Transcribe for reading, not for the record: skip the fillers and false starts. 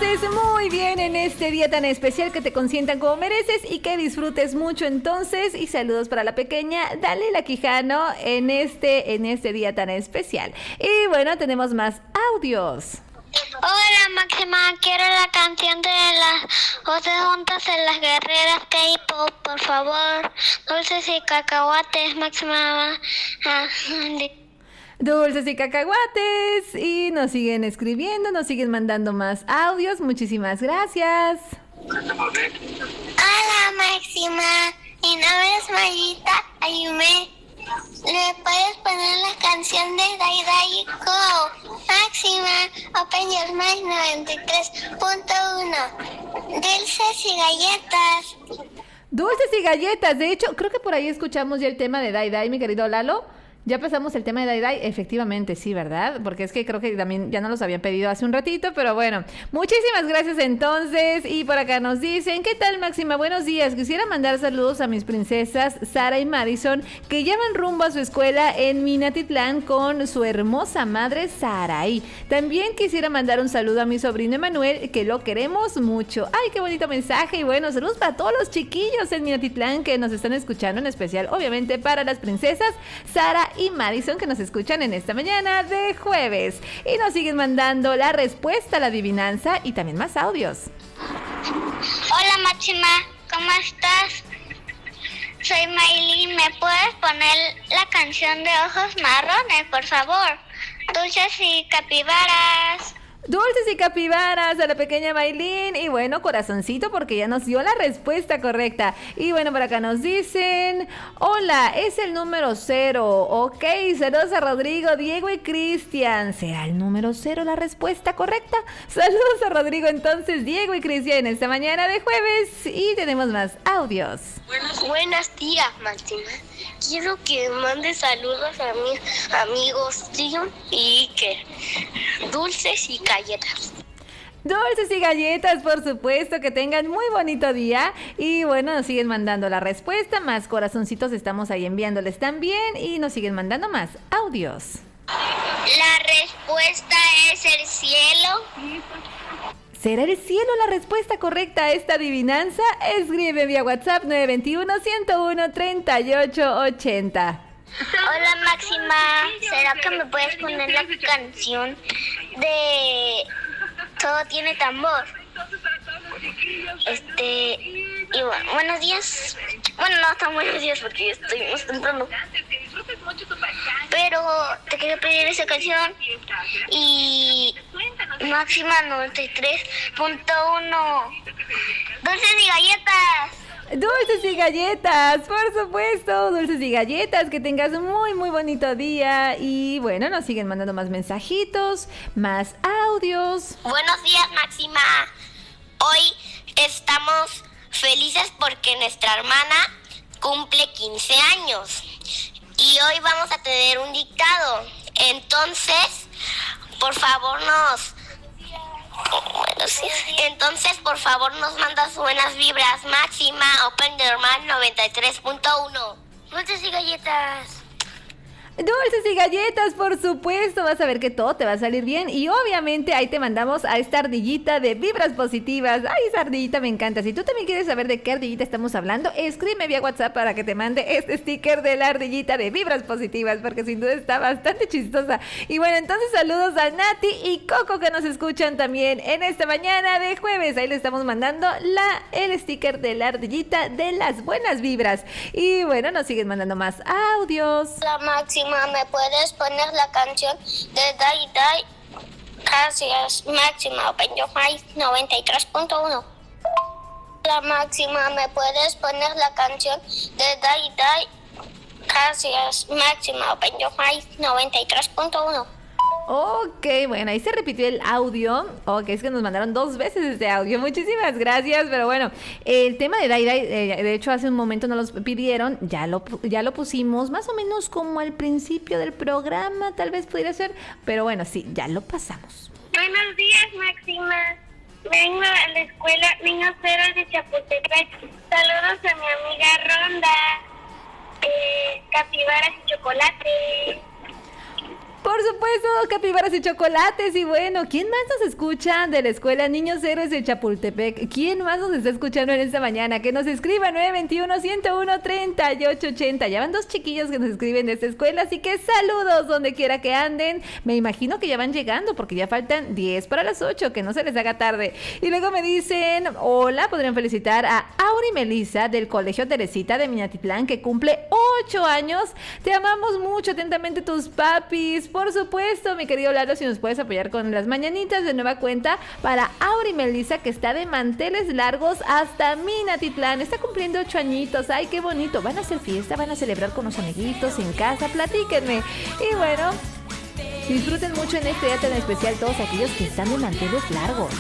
pases muy bien en este día tan especial, que te consientan como mereces y que disfrutes mucho entonces. Y saludos para la pequeña Dalila Quijano en este día tan especial. Y bueno, tenemos más audios. Hola Máxima, quiero la canción de las voces juntas de las guerreras K-pop, por favor. Dulces y cacahuates, Máxima. Dulces y cacahuates. Y nos siguen escribiendo, nos siguen mandando más audios. Muchísimas gracias. Hola Máxima, mi nombre es Mayita Ayume. ¿Le puedes poner la canción de Dai Dai Go? Máxima, Open Your Mind 93.1. Dulces y galletas. Dulces y galletas. De hecho, creo que por ahí escuchamos ya el tema de Dai Dai, mi querido Lalo. Ya pasamos el tema de Dai Dai, efectivamente, sí, ¿verdad? Porque es que creo que también ya nos los habían pedido hace un ratito, pero bueno. Muchísimas gracias entonces. Y por acá nos dicen, ¿qué tal, Máxima? Buenos días. Quisiera mandar saludos a mis princesas Sara y Madison, que ya van rumbo a su escuela en Minatitlán con su hermosa madre Saraí. También quisiera mandar un saludo a mi sobrino Emanuel, que lo queremos mucho. ¡Ay, qué bonito mensaje! Y bueno, saludos para todos los chiquillos en Minatitlán que nos están escuchando, en especial, obviamente, para las princesas Sara y Madison, que nos escuchan en esta mañana de jueves. Y nos siguen mandando la respuesta a la adivinanza y también más audios. Hola Máxima, ¿cómo estás? Soy Maylin, ¿me puedes poner la canción de ojos marrones, por favor? Dulces y capibaras. Dulces y capibaras a la pequeña Maylin. Y bueno, corazoncito, porque ya nos dio la respuesta correcta. Y bueno, por acá nos dicen, hola, es el número 0. Ok, saludos a Rodrigo, Diego y Cristian. ¿Será el número 0 la respuesta correcta? Saludos a Rodrigo entonces, Diego y Cristian en esta mañana de jueves. Y tenemos más audios. Buenos días, Máxima. Quiero que mande saludos a mis amigos Tion y Iker. Dulces y galletas. Dulces y galletas, por supuesto, que tengan muy bonito día. Y bueno, nos siguen mandando la respuesta, más corazoncitos estamos ahí enviándoles también. Y nos siguen mandando más audios. La respuesta es el cielo. ¿Será el cielo la respuesta correcta a esta adivinanza? Escribe vía WhatsApp 921-101-3880. Hola Máxima, ¿será que me puedes poner la canción de Todo tiene tambor? Y bueno, buenos días. Bueno, no tan buenos días porque estoy más temprano. Pero te quería pedir esa canción. Y Máxima 93.1. Dulces y galletas. Dulces y galletas, por supuesto, dulces y galletas, que tengas un muy muy bonito día. Y bueno, nos siguen mandando más mensajitos, más audios. Buenos días, Máxima. Hoy estamos felices porque nuestra hermana cumple 15 años y hoy vamos a tener un dictado. Entonces, por favor por favor nos mandas buenas vibras. Máxima, Open Your Mind 93.1. Dulces y galletas. Dulces y galletas, por supuesto, vas a ver que todo te va a salir bien. Y obviamente ahí te mandamos a esta ardillita de vibras positivas. Ay, esa ardillita me encanta. Si tú también quieres saber de qué ardillita estamos hablando, escríbeme vía WhatsApp para que te mande este sticker de la ardillita de vibras positivas, porque sin duda está bastante chistosa. Y bueno, entonces saludos a Nati y Coco, que nos escuchan también en esta mañana de jueves. Ahí le estamos mandando el sticker de la ardillita de las buenas vibras. Y bueno, nos siguen mandando más audios. La Máxima, ¿me puedes poner la canción de Dai Dai? Gracias, Máxima, Open Your Mind 93.1. La Máxima, ¿me puedes poner la canción de Dai Dai? Gracias, Máxima, Open Your Mind 93.1. Ok, bueno, ahí se repitió el audio. Ok, es que nos mandaron 2 veces este audio. Muchísimas gracias, pero bueno, el tema de Dai Dai, de hecho hace un momento nos lo pidieron, ya lo pusimos más o menos como al principio del programa, tal vez pudiera ser, pero bueno, sí, ya lo pasamos. Buenos días, Máxima. Vengo a la escuela Niños Héroes de Chapultepec. Saludos a mi amiga Ronda. Capibaras y chocolate. Por supuesto, capibaras y chocolates. Y bueno, ¿quién más nos escucha de la escuela Niños Héroes de Chapultepec? ¿Quién más nos está escuchando en esta mañana? Que nos escriba 921-101-3880. Ya van 2 chiquillos que nos escriben de esta escuela, así que saludos donde quiera que anden. Me imagino que ya van llegando porque ya faltan 10 para las 8, que no se les haga tarde. Y luego me dicen, hola, podrían felicitar a Auri Melisa del Colegio Teresita de Minatitlán, que cumple 8 años. Te amamos mucho, atentamente tus papis. Por supuesto, mi querido Lalo, si nos puedes apoyar con las mañanitas de nueva cuenta para Auri Melisa, que está de manteles largos hasta Minatitlán. Está cumpliendo 8 añitos. Ay, qué bonito. Van a hacer fiesta, van a celebrar con los amiguitos en casa. Platíquenme. Y bueno, disfruten mucho en este día tan especial todos aquellos que están de manteles largos.